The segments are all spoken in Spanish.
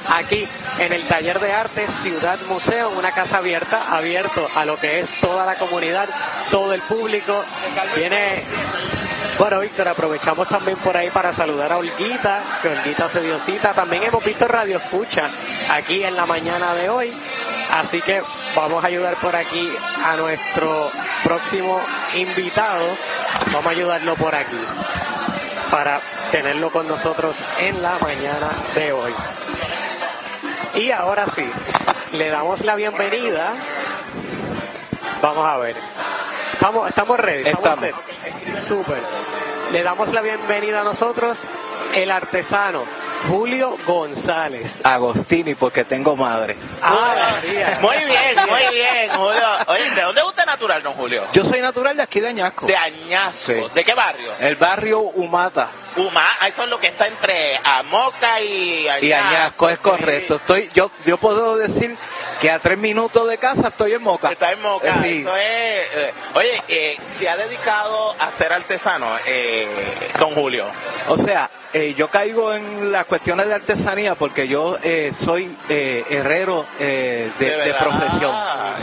aquí en el Taller de Arte Ciudad Museo, una casa abierto a lo que es toda la comunidad, todo el público. Viene... Bueno, Víctor, aprovechamos también por ahí para saludar a Olguita, que Olguita se dio cita. También hemos visto Radio Escucha aquí en la mañana de hoy, así que vamos a ayudar por aquí a nuestro próximo invitado. Vamos a ayudarlo por aquí para tenerlo con nosotros en la mañana de hoy. Y ahora sí, le damos la bienvenida. Vamos a ver. Estamos ready, estamos set. Súper. Le damos la bienvenida a nosotros, el artesano Julio González. Agostini, porque tengo madre. Muy bien, Julio. Oye, ¿de dónde es usted natural, don Julio? Yo soy natural de aquí de Añasco. De Añasco. Sí. ¿De qué barrio? El barrio Humata. Eso es lo que está entre Amoca y Añasco. Y Añasco, es correcto. Yo puedo decir que a 3 minutos de casa estoy en Moca. Está en Moca. Sí. Eso es. Oye, se ha dedicado a ser artesano, don Julio. O sea, yo caigo en las cuestiones de artesanía porque yo soy herrero de profesión.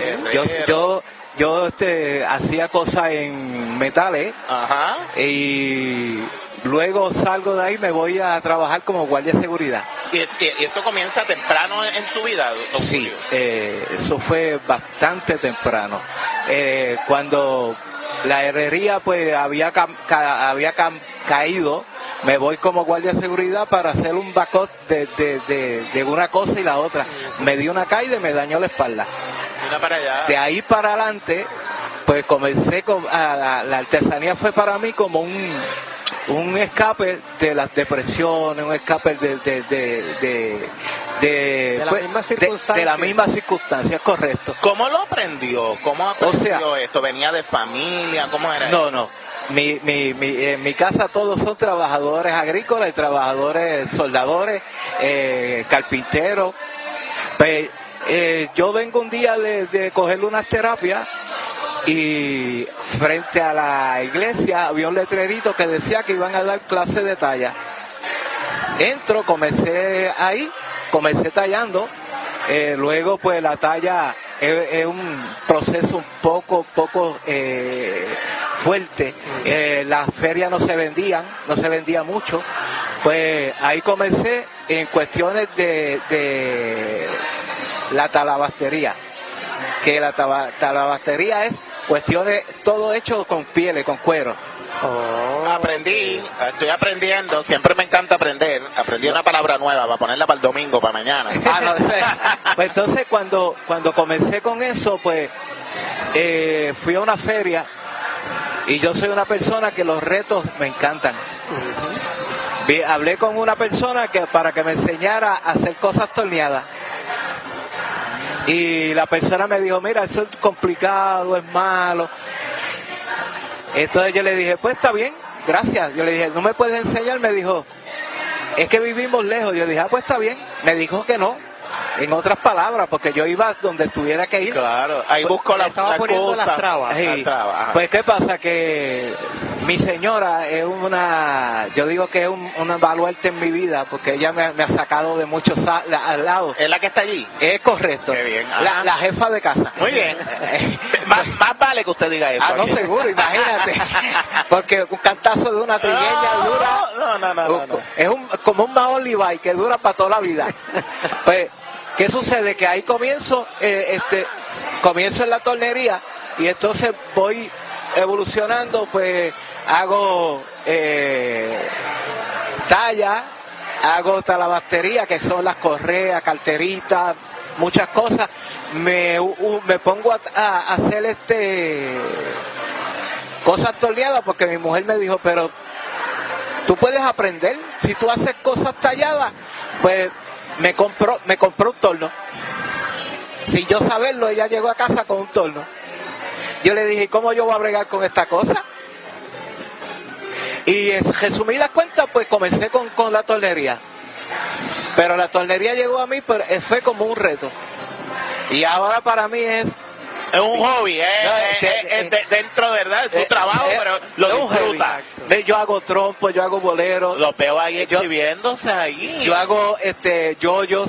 Yo hacía cosas en metales. Ajá. Y luego salgo de ahí, me voy a trabajar como guardia de seguridad. ¿Y eso comienza temprano en su vida, don Julio? Sí, eso fue bastante temprano. Cuando la herrería pues había caído, me voy como guardia de seguridad para hacer un backup de una cosa y la otra. Me dio una caída y me dañó la espalda. Mira para allá. De ahí para adelante, pues comencé la artesanía fue para mí como un escape de las depresiones, un escape de la misma circunstancia, correcto. ¿Cómo lo aprendió? ¿Cómo aprendió esto? ¿Venía de familia? ¿Cómo era? No. En mi casa todos son trabajadores agrícolas y trabajadores soldadores, carpinteros. Pues, yo vengo un día de coger unas terapias y frente a la iglesia había un letrerito que decía que iban a dar clases de talla. Entro, comencé tallando, luego pues la talla es un proceso un poco fuerte. Las ferias no se vendía mucho, pues ahí comencé en cuestiones de la talabastería, que la talabastería es cuestiones, todo hecho con pieles, con cuero. Estoy aprendiendo, siempre me encanta aprender. Aprendí una palabra nueva para ponerla para el domingo, para mañana. Pues entonces cuando comencé con eso, pues fui a una feria y yo soy una persona que los retos me encantan. Hablé con una persona para que me enseñara a hacer cosas torneadas. Y la persona me dijo, mira, eso es complicado, es malo. Entonces yo le dije, pues está bien, gracias. Yo le dije, ¿no me puedes enseñar? Me dijo, es que vivimos lejos. Yo dije, pues está bien. Me dijo que no, en otras palabras, porque yo iba donde tuviera que ir. Claro, ahí busco las cosas. Las trabas. Sí. Pues qué pasa, que mi señora es yo digo que es un baluarte en mi vida, porque ella me ha sacado de muchos lados. ¿Es la que está allí? Es correcto. Qué bien. La jefa de casa. Muy bien. más vale que usted diga eso. No, seguro, imagínate. Porque un cantazo de una trigueña dura. No. Es como un Maoli que dura para toda la vida. Pues, ¿qué sucede? Que ahí comienzo en la tornería y entonces voy evolucionando, pues hago talla, hago talabastería, que son las correas, carteritas, muchas cosas. Me pongo a hacer cosas torneadas porque mi mujer me dijo, pero tú puedes aprender, si tú haces cosas talladas, pues me compró un torno. Sin yo saberlo, ella llegó a casa con un torno. Yo le dije, ¿cómo yo voy a bregar con esta cosa? Y en resumidas cuentas, pues comencé con la tornería. Pero la tornería llegó a mí, pero fue como un reto. Y ahora para mí es un hobby, dentro, ¿verdad? Es su trabajo, pero lo disfruta. Yo hago trompo, yo hago bolero. Lo veo ahí exhibiéndose ahí. Yo hago yo